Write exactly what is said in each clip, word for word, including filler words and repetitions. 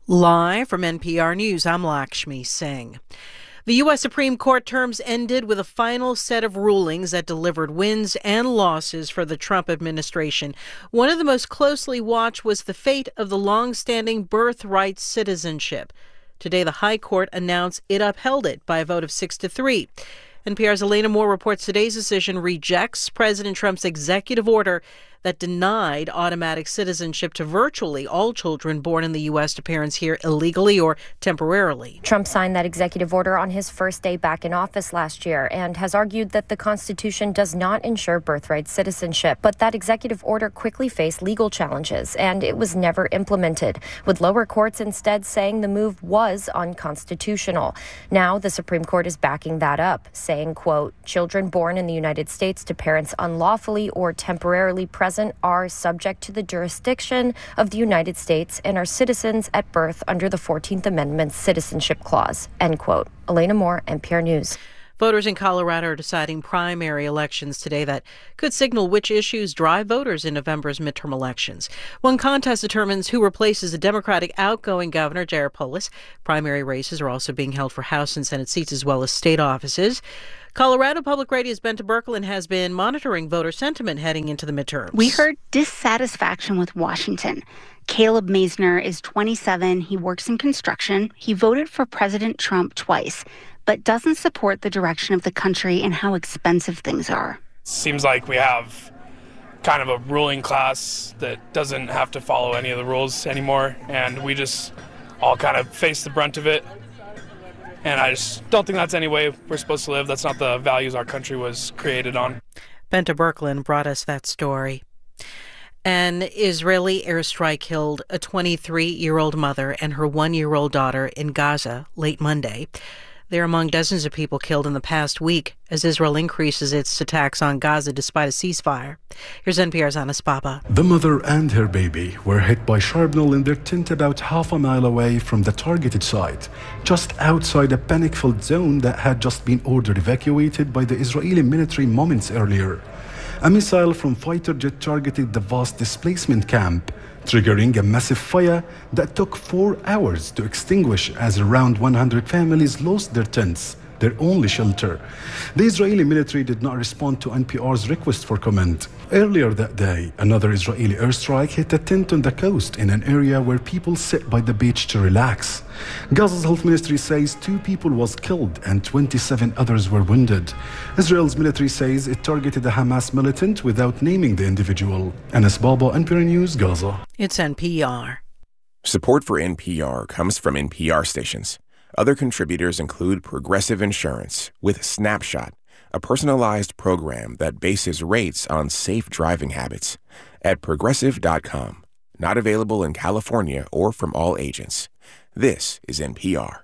Live from N P R News, I'm Lakshmi Singh. The U S Supreme Court terms ended with a final set of rulings that delivered wins and losses for the Trump administration. One of the most closely watched was the fate of the long-standing birthright citizenship. Today, the High Court announced it upheld it by a vote of six to three. N P R's Elena Moore reports today's decision rejects President Trump's executive order that denied automatic citizenship to virtually all children born in the U S to parents here illegally or temporarily. Trump signed that executive order on his first day back in office last year and has argued that the Constitution does not ensure birthright citizenship. But that executive order quickly faced legal challenges, and it was never implemented, with lower courts instead saying the move was unconstitutional. Now the Supreme Court is backing that up, saying, quote, children born in the United States to parents unlawfully or temporarily present are subject to the jurisdiction of the United States and are citizens at birth under the fourteenth Amendment's Citizenship Clause, end quote. Elena Moore, N P R News. Voters in Colorado are deciding primary elections today that could signal which issues drive voters in November's midterm elections. One contest determines who replaces the Democratic outgoing governor, Jared Polis. Primary races are also being held for House and Senate seats as well as state offices. Colorado Public Radio's Bente Birkeland has been monitoring voter sentiment heading into the midterms. We heard dissatisfaction with Washington. Caleb Maisner is twenty-seven. He works in construction. He voted for President Trump twice, but doesn't support the direction of the country and how expensive things are. Seems like we have kind of a ruling class that doesn't have to follow any of the rules anymore, and we just all kind of face the brunt of it. And I just don't think that's any way we're supposed to live. That's not the values our country was created on. Bente Birkeland brought us that story. An Israeli airstrike killed a twenty-three-year-old mother and her one-year-old daughter in Gaza late Monday. They're among dozens of people killed in the past week as Israel increases its attacks on Gaza despite a ceasefire. Here's N P R's Anas Baba. The mother and her baby were hit by shrapnel in their tent about half a mile away from the targeted site, just outside a panic-filled zone that had just been ordered evacuated by the Israeli military moments earlier. A missile from fighter jet targeted the vast displacement camp, triggering a massive fire that took four hours to extinguish as around one hundred families lost their tents, their only shelter. The Israeli military did not respond to N P R's request for comment. Earlier that day, another Israeli airstrike hit a tent on the coast in an area where people sit by the beach to relax. Gaza's health ministry says two people was killed and twenty-seven others were wounded. Israel's military says it targeted a Hamas militant without naming the individual. Anas Baba, N P R News, Gaza. It's N P R. Support for N P R comes from N P R stations. Other contributors include Progressive Insurance with Snapshot, a personalized program that bases rates on safe driving habits, at progressive dot com. Not available in California or from all agents. This is N P R.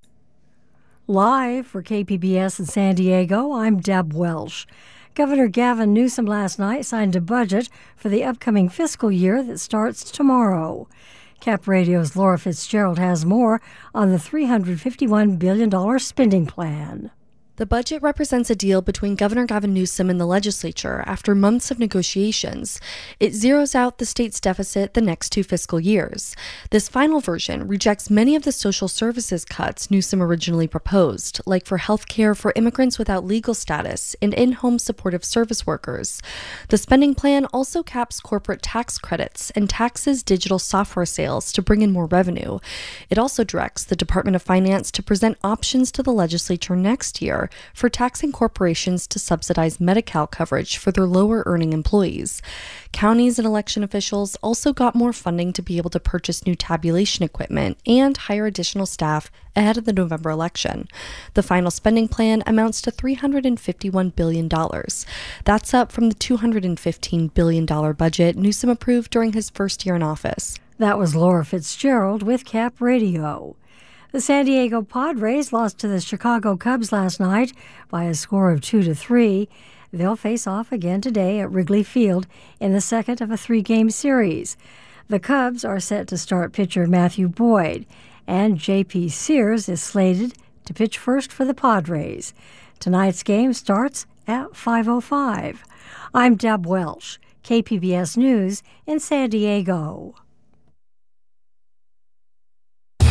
Live for K P B S in San Diego, I'm Deb Welsh. Governor Gavin Newsom last night signed a budget for the upcoming fiscal year that starts tomorrow. Cap Radio's Laura Fitzgerald has more on the three hundred fifty-one billion dollars spending plan. The budget represents a deal between Governor Gavin Newsom and the legislature after months of negotiations. It zeroes out the state's deficit the next two fiscal years. This final version rejects many of the social services cuts Newsom originally proposed, like for health care for immigrants without legal status and in-home supportive service workers. The spending plan also caps corporate tax credits and taxes digital software sales to bring in more revenue. It also directs the Department of Finance to present options to the legislature next year for taxing corporations to subsidize Medi-Cal coverage for their lower-earning employees. Counties and election officials also got more funding to be able to purchase new tabulation equipment and hire additional staff ahead of the November election. The final spending plan amounts to three hundred fifty-one billion dollars. That's up from the two hundred fifteen billion dollars budget Newsom approved during his first year in office. That was Laura Fitzgerald with Cap Radio. The San Diego Padres lost to the Chicago Cubs last night by a score of two to three. They'll face off again today at Wrigley Field in the second of a three-game series. The Cubs are set to start pitcher Matthew Boyd, and J P Sears is slated to pitch first for the Padres. Tonight's game starts at five oh five. I'm Deb Welsh, K P B S News in San Diego.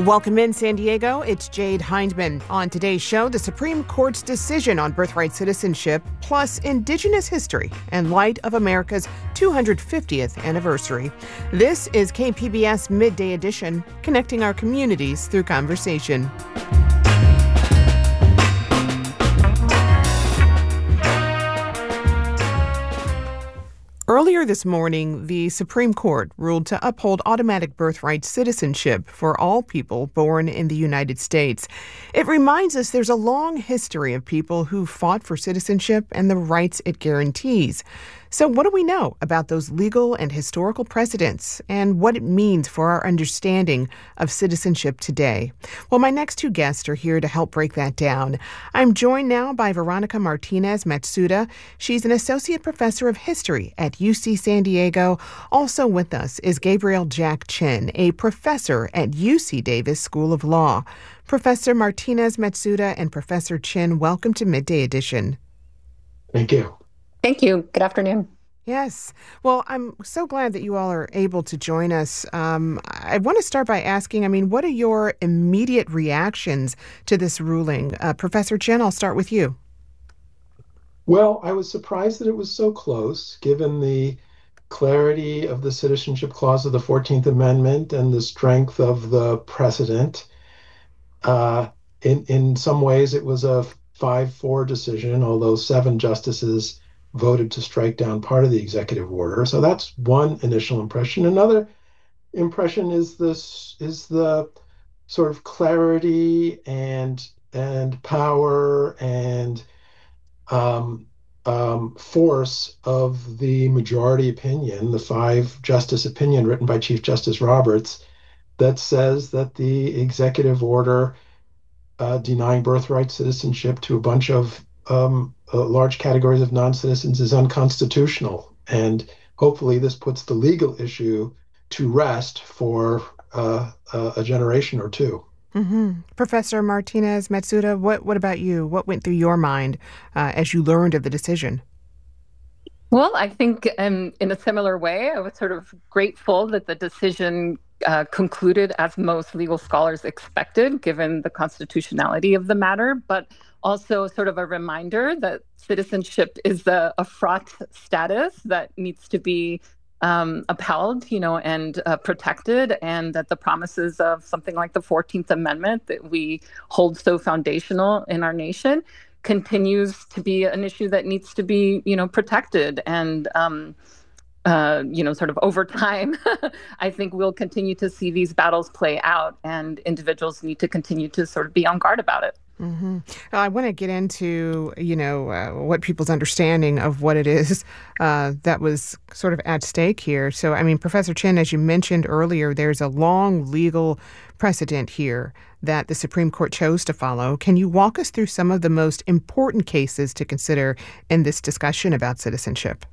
Welcome in, San Diego. It's Jade Hindman. On today's show, the Supreme Court's decision on birthright citizenship, plus Indigenous history in light of America's two hundred fiftieth anniversary. This is K P B S Midday Edition, connecting our communities through conversation. Earlier this morning, the Supreme Court ruled to uphold automatic birthright citizenship for all people born in the United States. It reminds us there's a long history of people who fought for citizenship and the rights it guarantees. So what do we know about those legal and historical precedents and what it means for our understanding of citizenship today? Well, my next two guests are here to help break that down. I'm joined now by Veronica Martinez Matsuda. She's an associate professor of history at U C San Diego. Also with us is Gabriel Jack Chin, a professor at U C Davis School of Law. Professor Martinez Matsuda and Professor Chin, welcome to Midday Edition. Thank you. Thank you. Good afternoon. Yes. Well, I'm so glad that you all are able to join us. Um, I want to start by asking, I mean, what are your immediate reactions to this ruling? Uh, Professor Chin, I'll start with you. Well, I was surprised that it was so close, given the clarity of the Citizenship Clause of the fourteenth Amendment and the strength of the precedent. Uh, in, in some ways, it was a five four decision, although seven justices voted to strike down part of the executive order. So that's one initial impression. Another impression is this is the sort of clarity and and power and um, um, force of the majority opinion, the five justice opinion written by Chief Justice Roberts, that says that the executive order uh, denying birthright citizenship to a bunch of um, uh, large categories of non-citizens is unconstitutional. And hopefully this puts the legal issue to rest for uh, uh, a generation or two. Mm-hmm. Professor Martinez Matsuda, what, what about you? What went through your mind uh, as you learned of the decision? Well, I think um, in a similar way, I was sort of grateful that the decision uh, concluded as most legal scholars expected, given the constitutionality of the matter, but also sort of a reminder that citizenship is a, a fraught status that needs to be um, upheld, you know, and uh, protected, and that the promises of something like the fourteenth Amendment that we hold so foundational in our nation continues to be an issue that needs to be, you know, protected. And, um, uh, you know, sort of over time, I think we'll continue to see these battles play out, and individuals need to continue to sort of be on guard about it. Mm-hmm. Well, I want to get into, you know, uh, what people's understanding of what it is uh, that was sort of at stake here. So, I mean, Professor Chin, as you mentioned earlier, there's a long legal precedent here that the Supreme Court chose to follow. Can you walk us through some of the most important cases to consider in this discussion about citizenship?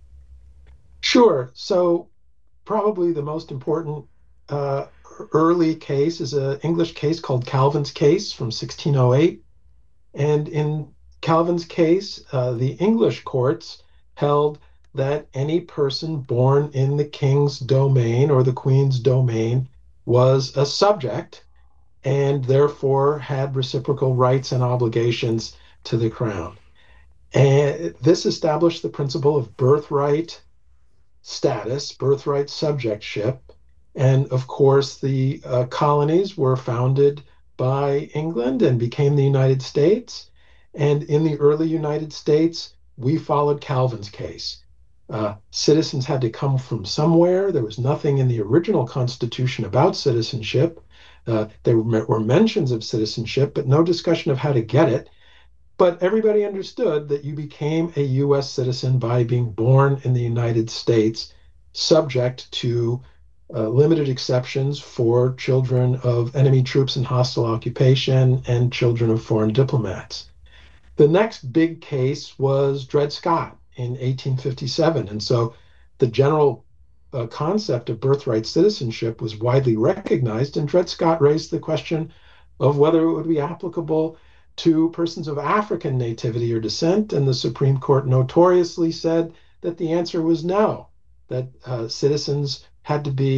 Sure. So probably the most important uh, early case is an English case called Calvin's case from sixteen oh eight. And in Calvin's case, uh, the English courts held that any person born in the king's domain or the queen's domain was a subject and therefore had reciprocal rights and obligations to the crown. And this established the principle of birthright status, birthright subjectship. And of course, the uh, colonies were founded by England and became the United States. And in the early United States, we followed Calvin's case. Uh, citizens had to come from somewhere. There was nothing in the original Constitution about citizenship. Uh, there were mentions of citizenship, but no discussion of how to get it. But everybody understood that you became a U S citizen by being born in the United States, subject to uh, limited exceptions for children of enemy troops in hostile occupation and children of foreign diplomats. The next big case was Dred Scott in eighteen fifty-seven. And so the general uh, concept of birthright citizenship was widely recognized, and Dred Scott raised the question of whether it would be applicable to persons of African nativity or descent, and the Supreme Court notoriously said that the answer was no, that uh, citizens had to be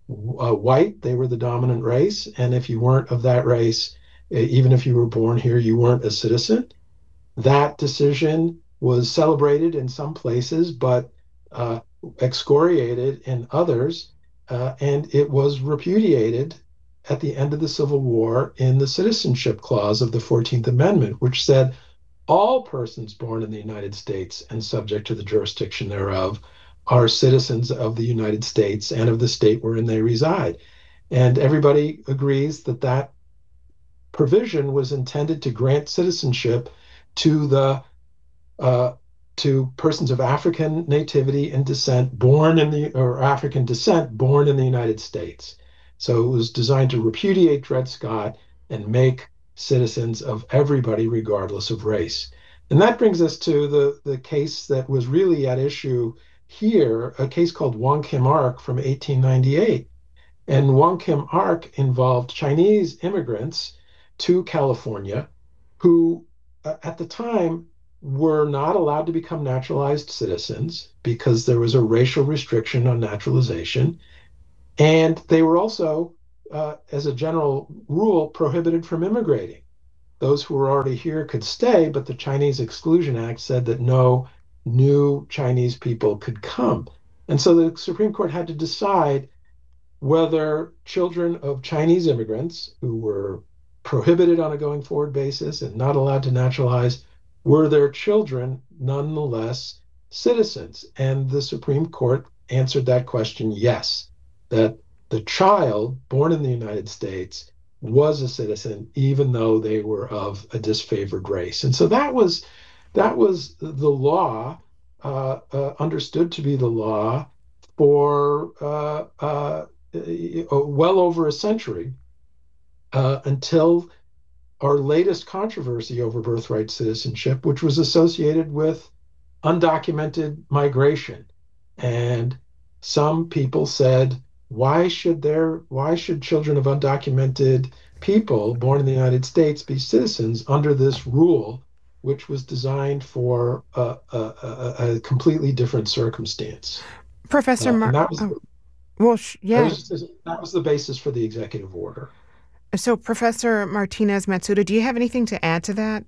uh, white, they were the dominant race. And if you weren't of that race, even if you were born here, you weren't a citizen. That decision was celebrated in some places, but uh, excoriated in others. Uh, and it was repudiated at the end of the Civil War in the Citizenship Clause of the fourteenth Amendment, which said all persons born in the United States and subject to the jurisdiction thereof are citizens of the United States and of the state wherein they reside. And everybody agrees that that provision was intended to grant citizenship to the uh, to persons of African nativity and descent born in the or African descent born in the United States. So it was designed to repudiate Dred Scott and make citizens of everybody regardless of race. And that brings us to the, the case that was really at issue here, a case called Wong Kim Ark from eighteen ninety-eight. And Wong Kim Ark involved Chinese immigrants to California who uh, at the time were not allowed to become naturalized citizens because there was a racial restriction on naturalization. And they were also, uh, as a general rule, prohibited from immigrating. Those who were already here could stay, but the Chinese Exclusion Act said that no new Chinese people could come. And so the Supreme Court had to decide whether children of Chinese immigrants who were prohibited on a going forward basis and not allowed to naturalize, were their children nonetheless citizens? And the Supreme Court answered that question, yes, that the child born in the United States was a citizen, even though they were of a disfavored race. And so that was that was the law, uh, uh, understood to be the law for uh, uh, well over a century, uh, until our latest controversy over birthright citizenship, which was associated with undocumented migration. And some people said, why should there, why should children of undocumented people born in the United States be citizens under this rule, which was designed for a, a, a, a completely different circumstance? Professor Uh, Mar- and that was, oh, well, sh- yeah. that was, that was the basis for the executive order. So, Professor Martinez Matsuda, do you have anything to add to that?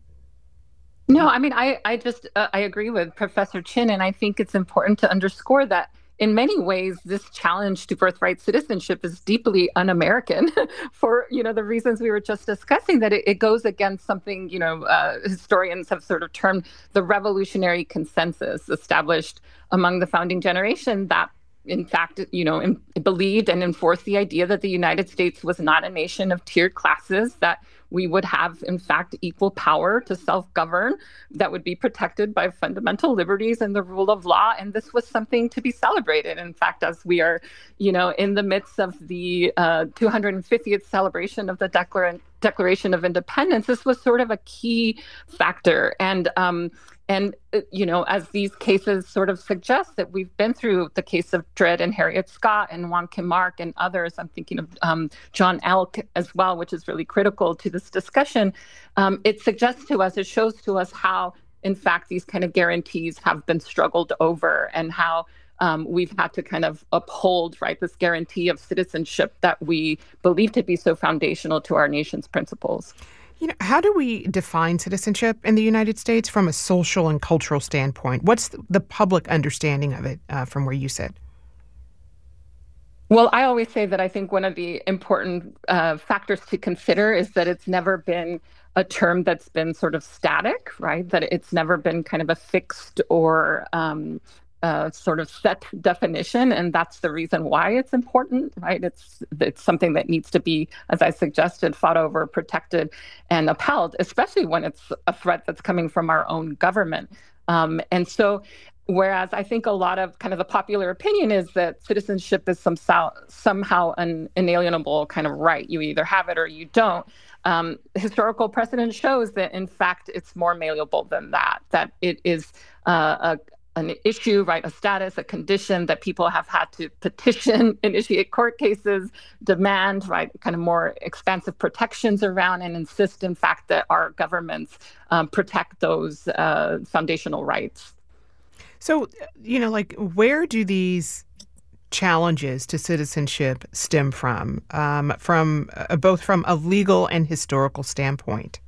No, I mean, I, I just, uh, I agree with Professor Chin, and I think it's important to underscore that in many ways, this challenge to birthright citizenship is deeply un-American for, you know, the reasons we were just discussing, that it, it goes against something, you know, uh, historians have sort of termed the revolutionary consensus established among the founding generation that, in fact, you know, in, believed and enforced the idea that the United States was not a nation of tiered classes, that we would have, in fact, equal power to self-govern that would be protected by fundamental liberties and the rule of law. And this was something to be celebrated. In fact, as we are, you know, in the midst of the uh, two hundred fiftieth celebration of the Declar- Declaration of Independence, this was sort of a key factor. And um, And, you know, as these cases sort of suggest that we've been through the case of Dred and Harriet Scott and Wong Kim Ark and others, I'm thinking of um, John Elk as well, which is really critical to this discussion. Um, it suggests to us, it shows to us how, in fact, these kind of guarantees have been struggled over and how um, we've had to kind of uphold, right, this guarantee of citizenship that we believe to be so foundational to our nation's principles. You know, how do we define citizenship in the United States from a social and cultural standpoint? What's the public understanding of it uh, from where you sit? Well, I always say that I think one of the important uh, factors to consider is that it's never been a term that's been sort of static, right? That it's never been kind of a fixed or um, uh, sort of set definition. And that's the reason why it's important, right? It's it's something that needs to be, as I suggested, fought over, protected, and upheld, especially when it's a threat that's coming from our own government. Um, and so, whereas I think a lot of kind of the popular opinion is that citizenship is some, somehow an inalienable kind of right. You either have it or you don't. Um, historical precedent shows that, in fact, it's more malleable than that, that it is uh, a an issue, right, a status, a condition that people have had to petition, initiate court cases, demand, right, kind of more expansive protections around, and insist, in fact, that our governments um, protect those uh, foundational rights. So, you know, like, where do these challenges to citizenship stem from, um, from uh, both from a legal and historical standpoint?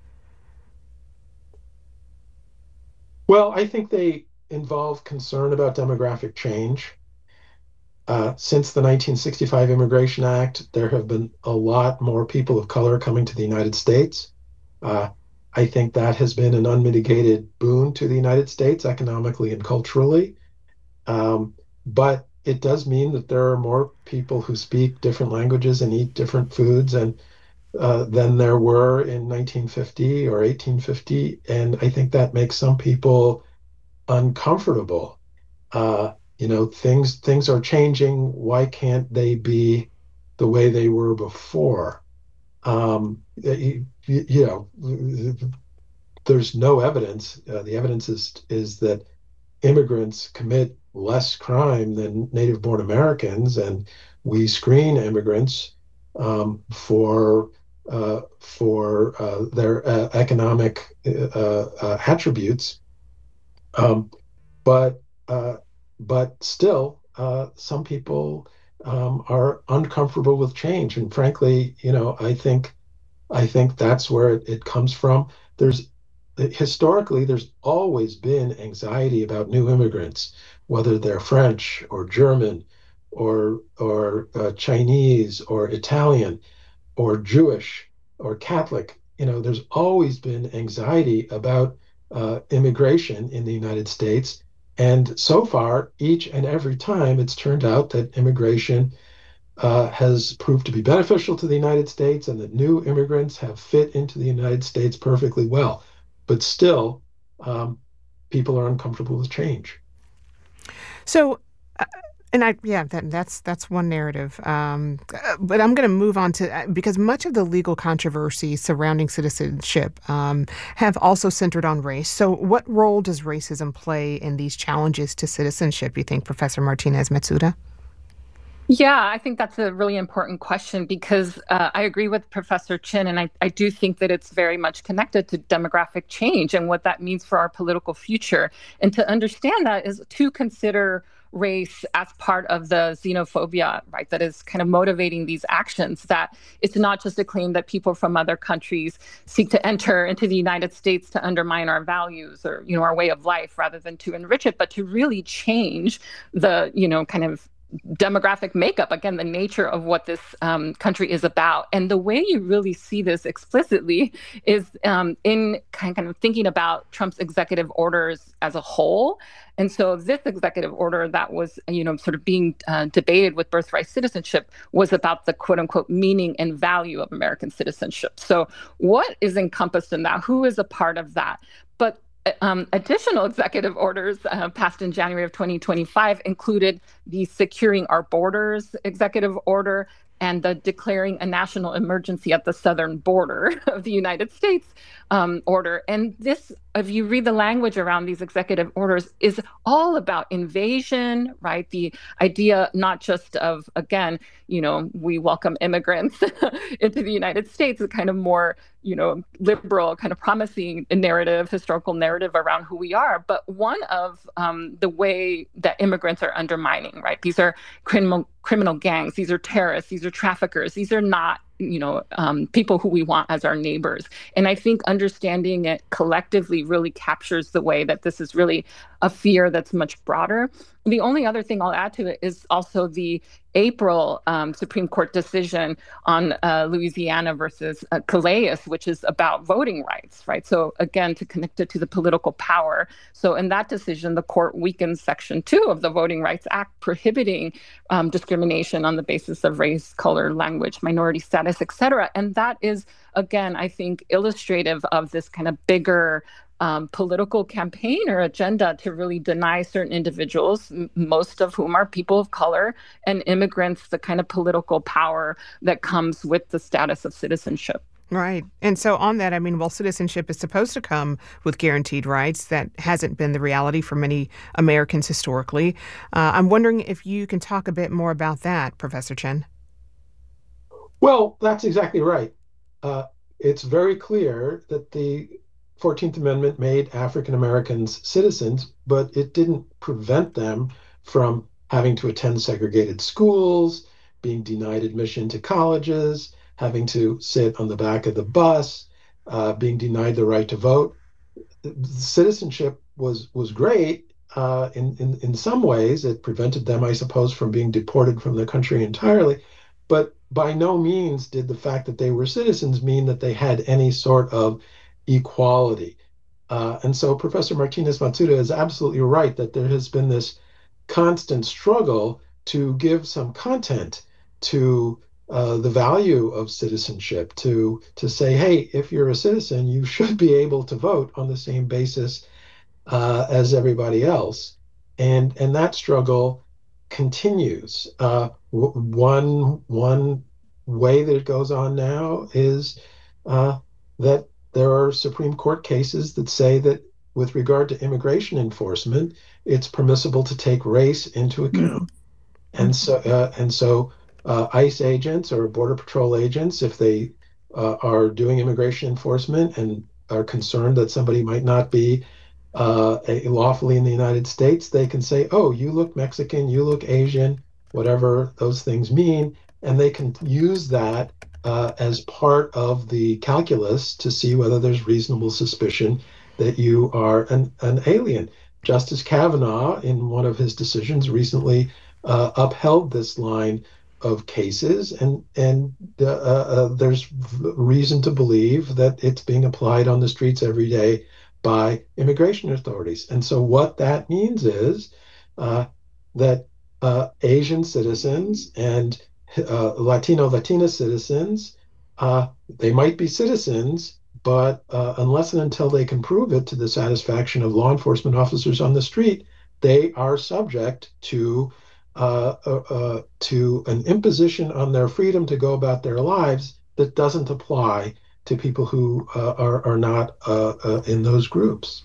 Well, I think they involve concern about demographic change. Uh, since the nineteen sixty-five Immigration Act, there have been a lot more people of color coming to the United States. Uh, I think that has been an unmitigated boon to the United States economically and culturally. Um, but it does mean that there are more people who speak different languages and eat different foods and uh, than there were in nineteen fifty or eighteen fifty. And I think that makes some people uncomfortable. Uh, you know, things things are changing. Why can't they be the way they were before? Um, you, you know, there's no evidence. Uh, the evidence is is that immigrants commit less crime than native-born Americans, and we screen immigrants um, for uh, for uh, their uh, economic uh, uh, attributes. Um, but uh, but still, uh, some people um, are uncomfortable with change, and frankly, you know, I think I think that's where it, it comes from. There's historically, there's always been anxiety about new immigrants, whether they're French or German or or uh, Chinese or Italian or Jewish or Catholic. You know, there's always been anxiety about uh, immigration in the United States. And so far, each and every time, it's turned out that immigration uh, has proved to be beneficial to the United States and that new immigrants have fit into the United States perfectly well. But still, um, people are uncomfortable with change. So, uh, and I, yeah, that, that's that's one narrative. Um, but I'm going to move on to, because much of the legal controversy surrounding citizenship um, have also centered on race. So, what role does racism play in these challenges to citizenship, you think, Professor Martinez-Matsuda? Yeah, I think that's a really important question because uh, I agree with Professor Chin, and I, I do think that it's very much connected to demographic change and what that means for our political future. And to understand that is to consider race as part of the xenophobia, right, that is kind of motivating these actions, that it's not just a claim that people from other countries seek to enter into the United States to undermine our values or, you know, our way of life rather than to enrich it, but to really change the, you know, kind of demographic makeup, again, the nature of what this um, country is about. And the way you really see this explicitly is um, in kind of thinking about Trump's executive orders as a whole. And so this executive order that was, you know, sort of being uh, debated with birthright citizenship was about the quote unquote meaning and value of American citizenship. So what is encompassed in that? Who is a part of that? But Um, additional executive orders uh, passed in January of twenty twenty-five included the Securing Our Borders executive order and the Declaring a National Emergency at the Southern Border of the United States um, order. And this, if you read the language around these executive orders, is all about invasion, right? The idea not just of, again, you know, we welcome immigrants into the United States, a kind of more, you know, liberal, kind of promising narrative, historical narrative around who we are, but one of um, the way that immigrants are undermining, right? These are criminal criminal gangs, these are terrorists, these are traffickers, these are not, you know, um, people who we want as our neighbors. And I think understanding it collectively really captures the way that this is really a fear that's much broader. The only other thing I'll add to it is also the April um, Supreme Court decision on uh, Louisiana versus uh, Calais, which is about voting rights, right? So again, to connect it to the political power. So in that decision, the court weakened Section two of the Voting Rights Act, prohibiting um, discrimination on the basis of race, color, language, minority status, et cetera. And that is, again, I think, illustrative of this kind of bigger Um, political campaign or agenda to really deny certain individuals, m- most of whom are people of color and immigrants, the kind of political power that comes with the status of citizenship. Right. And so on that, I mean, while citizenship is supposed to come with guaranteed rights, that hasn't been the reality for many Americans historically. Uh, I'm wondering if you can talk a bit more about that, Professor Chen. Well, that's exactly right. Uh, it's very clear that the fourteenth Amendment made African Americans citizens, but it didn't prevent them from having to attend segregated schools, being denied admission to colleges, having to sit on the back of the bus, uh, being denied the right to vote. Citizenship was was great uh, in, in in some ways. It prevented them, I suppose, from being deported from the country entirely. But by no means did the fact that they were citizens mean that they had any sort of equality. Uh, and so Professor Martinez Matsuda is absolutely right that there has been this constant struggle to give some content to uh, the value of citizenship, to to say, hey, if you're a citizen, you should be able to vote on the same basis uh, as everybody else. And, and that struggle continues. Uh, w- one, one way that it goes on now is uh, that there are Supreme Court cases that say that with regard to immigration enforcement, it's permissible to take race into account. Mm-hmm. And so, uh, and so uh, ICE agents or Border Patrol agents, if they uh, are doing immigration enforcement and are concerned that somebody might not be uh, a, lawfully in the United States, they can say, oh, you look Mexican, you look Asian, whatever those things mean, and they can use that uh, as part of the calculus to see whether there's reasonable suspicion that you are an, an alien. Justice Kavanaugh, in one of his decisions recently, uh, upheld this line of cases, and and uh, uh, there's reason to believe that it's being applied on the streets every day by immigration authorities. And so what that means is uh, that uh, Asian citizens and uh, Latino, Latina citizens, uh, they might be citizens, but uh, unless and until they can prove it to the satisfaction of law enforcement officers on the street, they are subject to uh, uh, uh, to an imposition on their freedom to go about their lives that doesn't apply to people who uh, are, are not uh, uh, in those groups.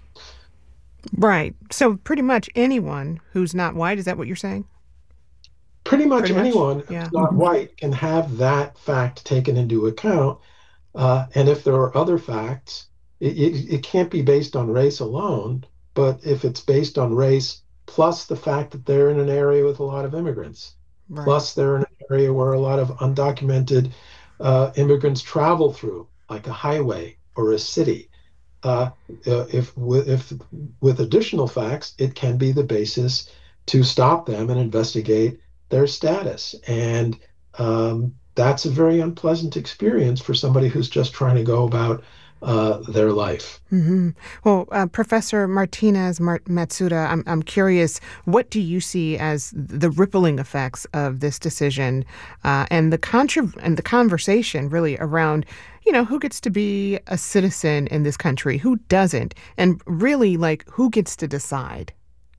Right. So pretty much anyone who's not white, is that what you're saying? Pretty much pretty anyone much, yeah. who's not white can have that fact taken into account. Uh, and if there are other facts, it, it, it can't be based on race alone, but if it's based on race plus the fact that they're in an area with a lot of immigrants, right. plus they're in an area where a lot of undocumented uh, immigrants travel through, like a highway or a city, uh, uh, if, with, if with additional facts, it can be the basis to stop them and investigate their status. And um, that's a very unpleasant experience for somebody who's just trying to go about uh, their life. Mm-hmm. Well, uh, Professor Martinez Matsuda, I'm, I'm curious, what do you see as the rippling effects of this decision uh, and the contra- and the conversation really around, you know, who gets to be a citizen in this country, who doesn't, and really, like, who gets to decide?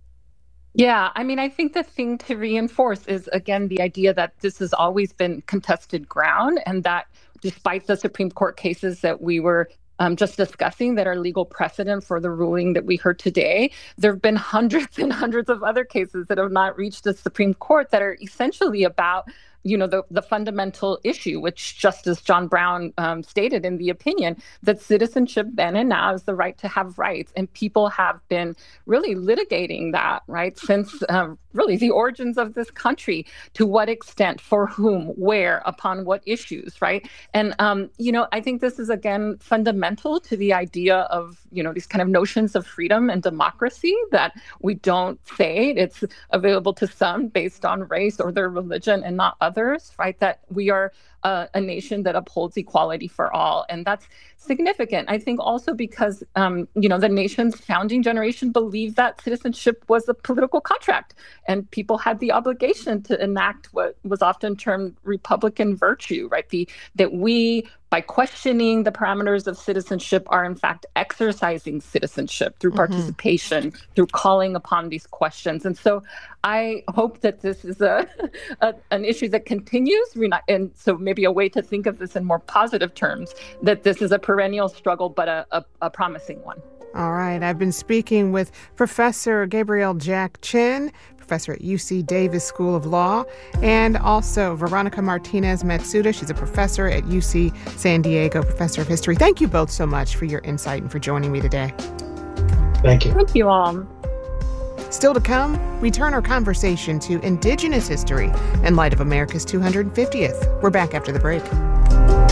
Yeah, I mean, I think the thing to reinforce is, again, the idea that this has always been contested ground, and that despite the Supreme Court cases that we were um, just discussing that are legal precedent for the ruling that we heard today, there have been hundreds and hundreds of other cases that have not reached the Supreme Court that are essentially about, you know, the, the fundamental issue, which Justice John Brown um, stated in the opinion, that citizenship then and now is the right to have rights. And people have been really litigating that, right, since um, really the origins of this country. To what extent, for whom, where, upon what issues, right? And, um, you know, I think this is, again, fundamental to the idea of, you know, these kind of notions of freedom and democracy, that we don't say it's available to some based on race or their religion and not others. Others, right? That we are uh, a nation that upholds equality for all. And that's significant, I think, also because, um, you know, the nation's founding generation believed that citizenship was a political contract, and people had the obligation to enact what was often termed Republican virtue, right? The that we, by questioning the parameters of citizenship, are in fact exercising citizenship through participation, mm-hmm. through calling upon these questions. And so I hope that this is a, a an issue that continues, and so maybe a way to think of this in more positive terms, that this is a perennial struggle, but a, a, a promising one. All right. I've been speaking with Professor Gabrielle Jack Chin, professor at U C Davis School of Law, and also Veronica Martinez Matsuda. She's a professor at U C San Diego, professor of history. Thank you both so much for your insight and for joining me today. Thank you. Thank you all. Still to come, we turn our conversation to Indigenous history in light of America's two hundred fiftieth. We're back after the break.